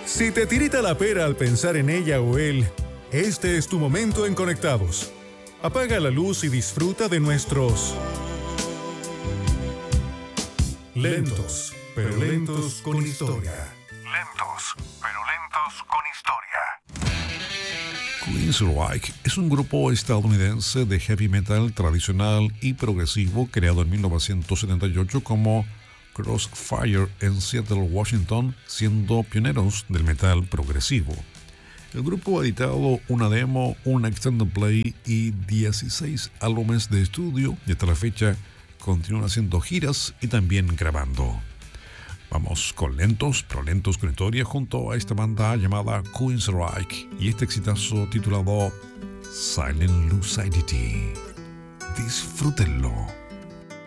Si te tirita la pera al pensar en ella o él, este es tu momento en Conectados. Apaga la luz y disfruta de nuestros lentos, pero lentos con historia. Lentos, pero lentos con historia. Queensryche es un grupo estadounidense de heavy metal tradicional y progresivo creado en 1978 como Crossfire en Seattle, Washington, siendo pioneros del metal progresivo. El grupo ha editado una demo, una extended play y 16 álbumes de estudio y hasta la fecha continúan haciendo giras y también grabando. Vamos con lentos, pero lentos con historia junto a esta banda llamada Queensryche y este exitazo titulado Silent Lucidity. Disfrútenlo.